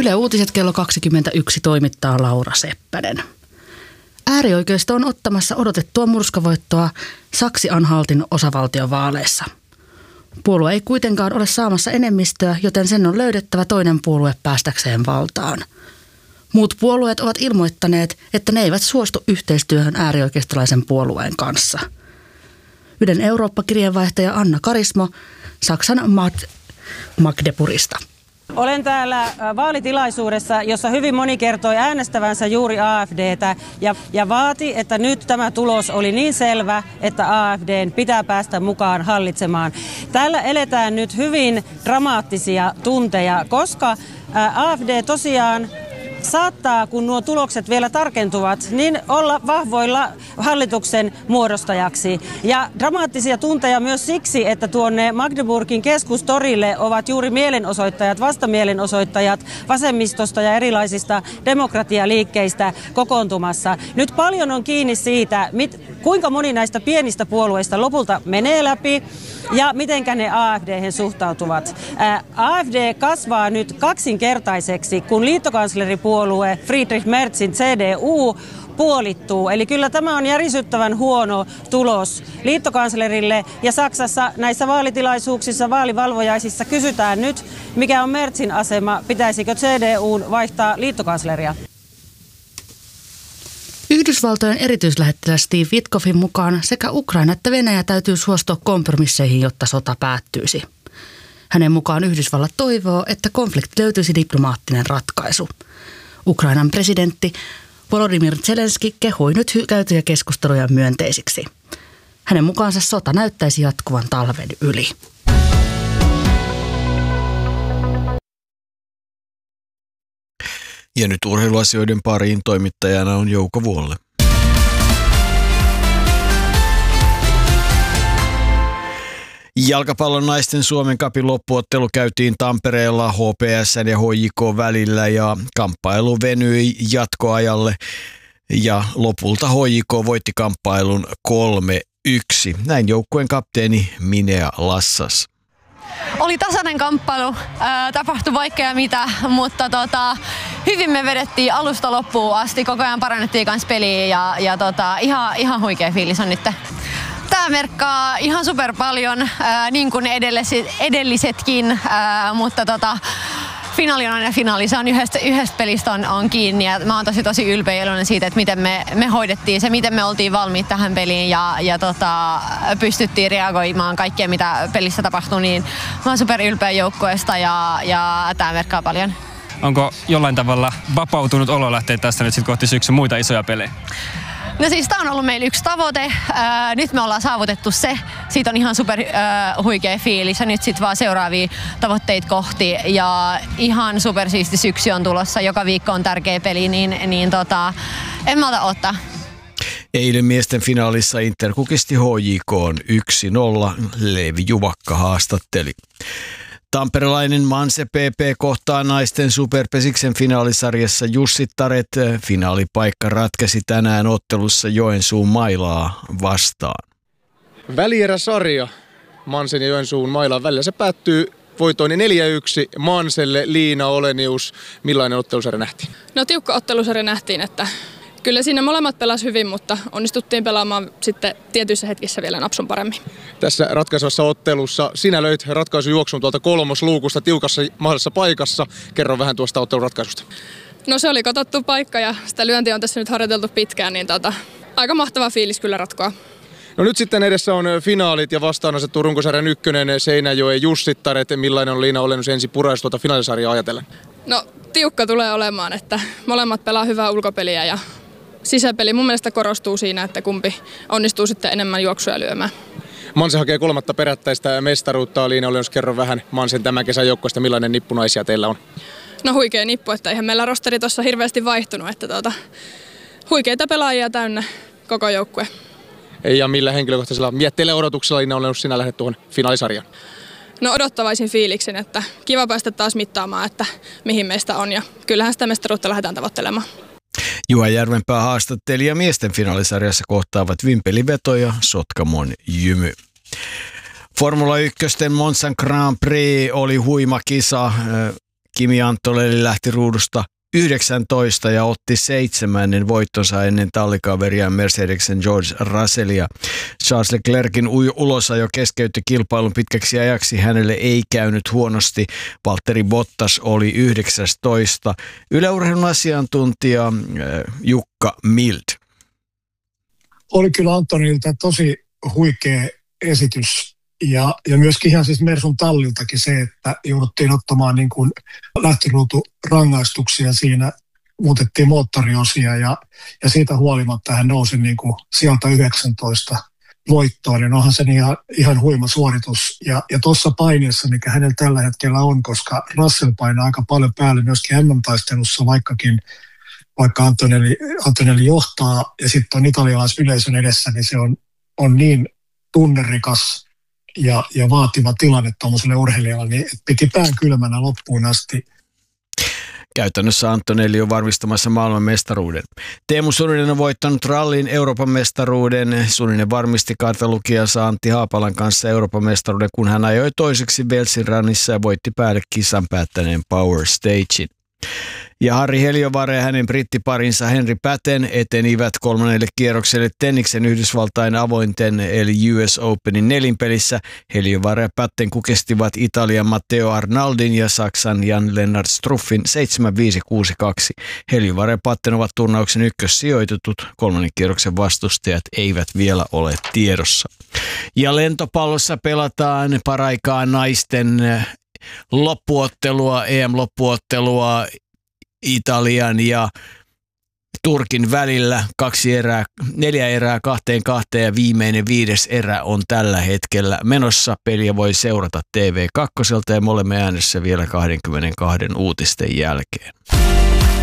Yle Uutiset kello 21 toimittaa Laura Seppänen. Äärioikeisto on ottamassa odotettua murskavoittoa Saksi-Anhaltin osavaltion vaaleissa. Puolue ei kuitenkaan ole saamassa enemmistöä, joten sen on löydettävä toinen puolue päästäkseen valtaan. Muut puolueet ovat ilmoittaneet, että ne eivät suostu yhteistyöhön äärioikeistolaisen puolueen kanssa. Ylen Eurooppa-kirjeenvaihtaja Anna Karismo Saksan Magdeburgista. Olen täällä vaalitilaisuudessa, jossa hyvin moni kertoi äänestävänsä juuri AfD:tä ja vaati, että nyt tämä tulos oli niin selvä, että AfD:n pitää päästä mukaan hallitsemaan. Täällä eletään nyt hyvin dramaattisia tunteja, koska AfD tosiaan saattaa, kun nuo tulokset vielä tarkentuvat, niin olla vahvoilla hallituksen muodostajaksi. Ja dramaattisia tunteja myös siksi, että tuonne Magdeburgin keskustorille ovat juuri mielenosoittajat, vastamielenosoittajat vasemmistosta ja erilaisista demokratialiikkeistä kokoontumassa. Nyt paljon on kiinni siitä, kuinka moni näistä pienistä puolueista lopulta menee läpi ja mitenkä ne AfD:hen suhtautuvat. AfD kasvaa nyt kaksinkertaiseksi, kun liittokansleripuolue Friedrich Merzin CDU puolittuu. Eli kyllä tämä on järisyttävän huono tulos liittokanslerille. Ja Saksassa näissä vaalitilaisuuksissa, vaalivalvojaisissa kysytään nyt, mikä on Merzin asema, pitäisikö CDUn vaihtaa liittokansleria. Yhdysvaltojen erityislähettiläs Steve Witkoffin mukaan sekä Ukraina että Venäjä täytyy suostua kompromisseihin, jotta sota päättyisi. Hänen mukaan Yhdysvallat toivoo, että konflikti löytyisi diplomaattinen ratkaisu. Ukrainan presidentti Volodymyr Zelenski kehui nyt käytyjä keskusteluja myönteisiksi. Hänen mukaansa sota näyttäisi jatkuvan talven yli. Ja nyt urheiluasioiden pariin toimittajana on Jouko Vuolle. Jalkapallon naisten Suomen cupin loppuottelu käytiin Tampereella HPS:n ja HJK välillä ja kamppailu venyi jatkoajalle ja lopulta HJK voitti kamppailun 3-1. Näin joukkueen kapteeni Minea Lassas. Oli tasainen kamppailu, tapahtui vaikka ja mitä, mutta hyvin me vedettiin alusta loppuun asti, koko ajan parannettiin kans peliä ja ihan huikea fiilis on nyt. Tää merkkaa ihan super paljon, niin kuin edellisetkin, mutta finaali on aina finaali. Se on yhdestä pelistä on kiinni ja mä oon tosi ylpeä ja iloinen siitä, että miten me hoidettiin se, miten me oltiin valmiit tähän peliin ja pystyttiin reagoimaan kaikkeen, mitä pelissä tapahtui, niin mä oon super ylpeä joukkueesta ja tää merkkaa paljon. Onko jollain tavalla vapautunut olo lähteä tästä nyt sit kohti syksyn muita isoja pelejä? No siis tää on ollut meillä yksi tavoite. Nyt me ollaan saavutettu se. Siitä on ihan super huikea fiilis ja nyt sit vaan seuraavia tavoitteita kohti. Ja ihan super siisti syksy on tulossa. Joka viikko on tärkeä peli, niin en malta ottaa. Eilen miesten finaalissa Inter kukisti HJK:n 1-0. Leevi Juvakka haastatteli. Tamperelainen Manse PP kohtaa naisten Superpesiksen finaalisarjassa Jussittaret. Finaalipaikka ratkesi tänään ottelussa Joensuun Mailaa vastaan. Välieräsarja Mansen ja Joensuun Mailan välillä. Se päättyy voitoin 4-1 Manselle. Liina Olenius, millainen ottelusarja nähtiin? No tiukka ottelusarja nähtiin, että kyllä siinä molemmat pelasi hyvin, mutta onnistuttiin pelaamaan sitten tietyissä hetkissä vielä napsun paremmin. Tässä ratkaisevassa ottelussa sinä löit ratkaisujuoksun tuolta kolmosluukusta tiukassa mahdollisessa paikassa. Kerro vähän tuosta otteluratkaisusta. No se oli katsottu paikka ja sitä lyöntiä on tässä nyt harjoiteltu pitkään, niin aika mahtava fiilis kyllä ratkoa. No nyt sitten edessä on finaalit ja vastaan asettuu runkosarjan ykkönen Seinäjoen Jussittaret. Millainen on Liina Olenius ensi puraisu tuota finaalisarjaa ajatellen? No tiukka tulee olemaan, että molemmat pelaa hyvää ulkopeliä ja sisäpeli mun mielestä korostuu siinä, että kumpi onnistuu sitten enemmän juoksuja lyömään. Manse hakee 3. perättäistä mestaruutta. Liina Olenius, kerro vähän Mansen tämän kesän joukkueesta, millainen nippunaisia teillä on? No huikea nippu, että eihän meillä rosteri tuossa hirveästi vaihtunut, että huikeita pelaajia täynnä koko joukkue. Ja millä henkilökohtaisella mietteillä odotuksella Liina Olenius sinä lähdet tuohon finaalisarjaan? No odottavaisin fiiliksen, että kiva päästä taas mittaamaan, että mihin meistä on ja kyllähän sitä mestaruutta lähdetään tavoittelemaan. Juha Järvenpää haastatteli ja miesten finaalisarjassa kohtaavat Vimpeli Veto ja Sotkamon Jymy. Formula 1 Monzan Grand Prix oli huima kisa. Kimi Antonelli lähti ruudusta 19 ja otti 7. voittonsa ennen tallikaveria Mercedesen George Russellia. Charles Leclercin ulosajo keskeytti kilpailun pitkäksi ajaksi. Hänelle ei käynyt huonosti. Valtteri Bottas oli 19. Yleurheilun asiantuntija Jukka Mild. Oli kyllä Antonilta tosi huikea esitys. Ja myöskin ihan siis Mersun talliltakin se, että jouduttiin ottamaan niin kuin lähtöruuturangaistuksia siinä, muutettiin moottoriosia ja siitä huolimatta hän nousi niin kuin sieltä 19 voittoon, niin onhan se ihan huima suoritus. Ja tuossa paineessa, mikä hänellä tällä hetkellä on, koska Russell painaa aika paljon päälle myöskin MM-taistelussa, vaikka Antonelli johtaa ja sitten on italialaisyleisön edessä, niin se on niin tunnerikas ja vaativa tilanne tuollaiselle urheilijalle, niin piti pään kylmänä loppuun asti. Käytännössä Antonelli on varmistamassa maailmanmestaruuden. Teemu Suninen on voittanut rallin Euroopan mestaruuden. Suninen varmisti kartalukijansa Antti Haapalan kanssa Euroopan mestaruuden, kun hän ajoi toiseksi Velsin rannissa ja voitti päälle kisan päättäneen Power Stagein. Ja Harri Heliövaara ja hänen brittiparinsa Henri Patten etenivät 3. kierrokselle tenniksen Yhdysvaltain avointen eli US Openin nelinpelissä. Heliövaara ja Patten kukestivat Italian Matteo Arnaldin ja Saksan Jan-Lennart Struffin 7-5-6-2. Heliövaara ja Patten ovat turnauksen ykkössijoitetut. 3. kierroksen vastustajat eivät vielä ole tiedossa. Ja lentopallossa pelataan paraikaa naisten loppuottelua, EM-loppuottelua Italian ja Turkin välillä 4 erää 2-2 ja viimeinen 5. erä on tällä hetkellä menossa. Peliä voi seurata TV2 ja me olemme äänessä vielä 22 uutisten jälkeen.